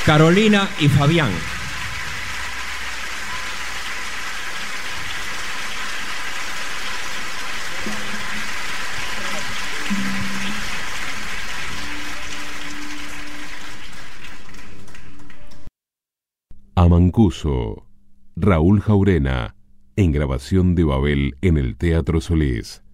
Carolina y Fabián. A Mancuso, Raúl Jaurena, en grabación de Babel en el Teatro Solís.